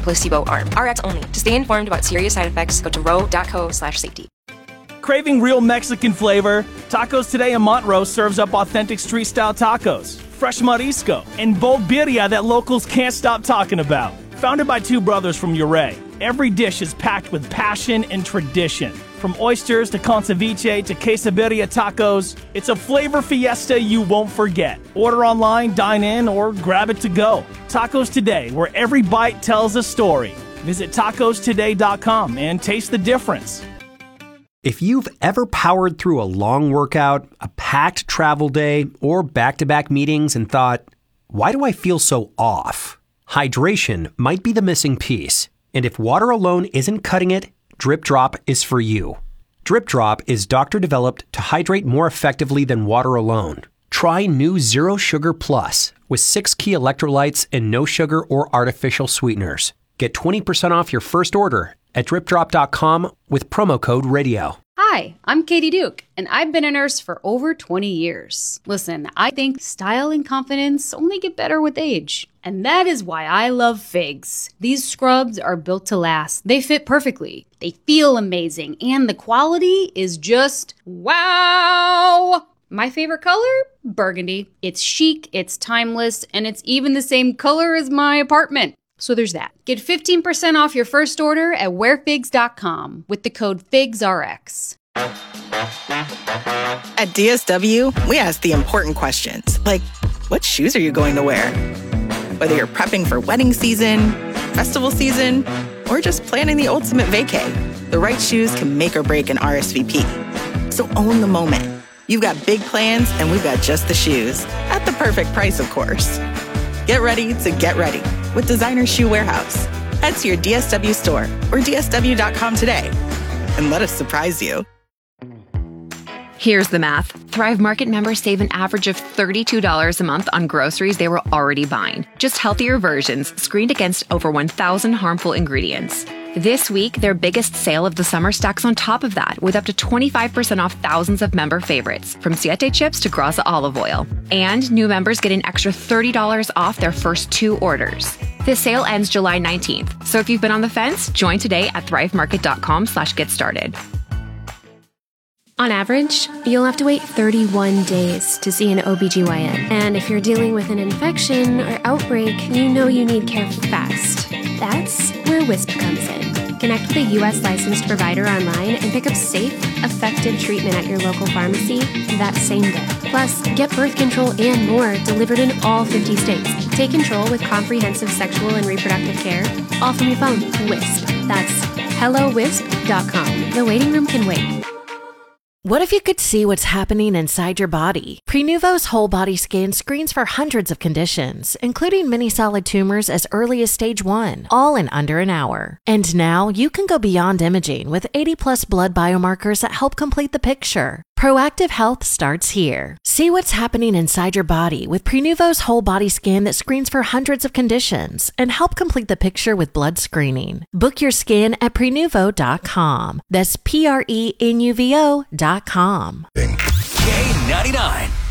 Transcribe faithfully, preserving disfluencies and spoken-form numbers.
placebo arm. Rx only. To stay informed about serious side effects, go to ro.co slash safety. Craving real Mexican flavor? Tacos Today in Montrose serves up authentic street-style tacos, fresh marisco, and bold birria that locals can't stop talking about. Founded by two brothers from Uray, every dish is packed with passion and tradition. From oysters to conceviche to quesabirria tacos, it's a flavor fiesta you won't forget. Order online, dine in, or grab it to go. Tacos Today, where every bite tells a story. Visit tacos today dot com and taste the difference. If you've ever powered through a long workout, a packed travel day, or back-to-back meetings and thought, why do I feel so off? Hydration might be the missing piece. And if water alone isn't cutting it, Drip Drop is for you. Drip Drop is doctor-developed to hydrate more effectively than water alone. Try new Zero Sugar Plus with six key electrolytes and no sugar or artificial sweeteners. Get twenty percent off your first order at drip drop dot com with promo code radio. Hi, I'm Katie Duke, and I've been a nurse for over twenty years. Listen, I think style and confidence only get better with age. And that is why I love Figs. These scrubs are built to last. They fit perfectly. They feel amazing. And the quality is just wow! My favorite color? Burgundy. It's chic, it's timeless, and it's even the same color as my apartment. So there's that. Get fifteen percent off your first order at wear figs dot com with the code FIGSRX. At D S W, we ask the important questions, like, what shoes are you going to wear? Whether you're prepping for wedding season, festival season, or just planning the ultimate vacay, the right shoes can make or break an R S V P. So own the moment. You've got big plans, and we've got just the shoes. At the perfect price, of course. Get ready to get ready with Designer Shoe Warehouse. Head to your D S W store or D S W dot com today and let us surprise you. Here's the math. Thrive Market members save an average of thirty-two dollars a month on groceries they were already buying. Just healthier versions screened against over one thousand harmful ingredients. This week, their biggest sale of the summer stacks on top of that with up to twenty-five percent off thousands of member favorites, from Siete chips to Graza olive oil. And new members get an extra thirty dollars off their first two orders. This sale ends July nineteenth, so if you've been on the fence, join today at thrive market dot com slash get started. On average, you'll have to wait thirty-one days to see an O B G Y N. And if you're dealing with an infection or outbreak, you know you need care fast. That's where Wisp comes in. Connect with a U S licensed provider online and pick up safe, effective treatment at your local pharmacy that same day. Plus, get birth control and more delivered in all fifty states. Take control with comprehensive sexual and reproductive care, all from your phone. Wisp. That's hello wisp dot com. The waiting room can wait. What if you could see what's happening inside your body? Prenuvo's whole body scan screens for hundreds of conditions, including many solid tumors as early as stage one, all in under an hour. And now you can go beyond imaging with eighty plus blood biomarkers that help complete the picture. Proactive health starts here. See what's happening inside your body with Prenuvo's whole body scan that screens for hundreds of conditions and help complete the picture with blood screening. Book your scan at prenuvo dot com. That's P R E N U V O dot com. K ninety-nine.